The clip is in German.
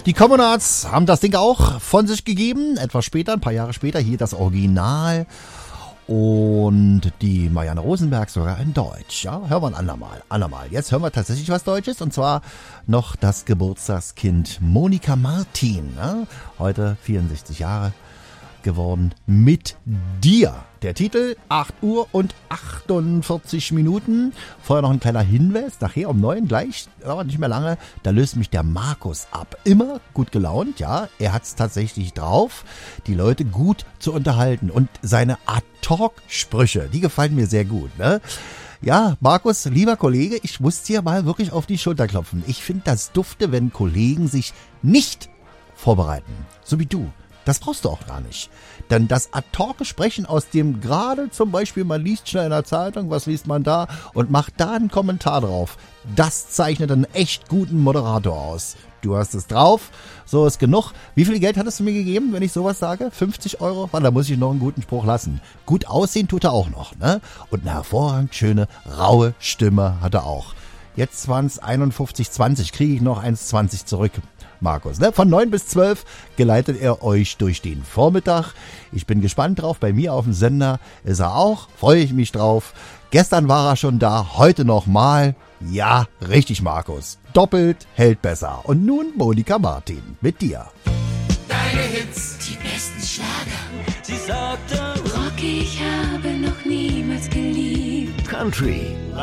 Die Communards haben das Ding auch von sich gegeben. Etwas später, ein paar Jahre später, hier das Original. Und die Marianne Rosenberg sogar in Deutsch. Ja, hören wir ein andermal. Jetzt hören wir tatsächlich was Deutsches. Und zwar noch das Geburtstagskind Monika Martin. Ja, heute 64 Jahre geworden. Mit dir. Der Titel 8 Uhr und 48 Minuten. Vorher noch ein kleiner Hinweis. Nachher um 9 gleich, aber nicht mehr lange, da löst mich der Markus ab. Immer gut gelaunt, ja. Er hat es tatsächlich drauf, die Leute gut zu unterhalten. Und seine Ad-Talk-Sprüche, die gefallen mir sehr gut, ne? Ja, Markus, lieber Kollege, ich muss dir mal wirklich auf die Schulter klopfen. Ich finde das dufte, wenn Kollegen sich nicht vorbereiten. So wie du. Das brauchst du auch gar nicht. Denn das Ad-Talk-Sprechen aus dem gerade zum Beispiel, man liest schnell in der Zeitung, was liest man da und macht da einen Kommentar drauf. Das zeichnet einen echt guten Moderator aus. Du hast es drauf, so ist genug. Wie viel Geld hattest du mir gegeben, wenn ich sowas sage? 50 Euro? Da muss ich noch einen guten Spruch lassen. Gut aussehen tut er auch noch, ne? Und eine hervorragend schöne, raue Stimme hat er auch. Jetzt waren es 51,20, kriege ich noch 1,20 zurück. Markus, ne? Von 9 bis 12 geleitet er euch durch den Vormittag. Ich bin gespannt drauf. Bei mir auf dem Sender ist er auch. Freue ich mich drauf. Gestern war er schon da, heute nochmal. Ja, richtig, Markus. Doppelt hält besser. Und nun Monika Martin mit dir. Deine Hits, die besten Schlager. Sie sagte, Rocky, ich habe noch niemals geliebt. Country.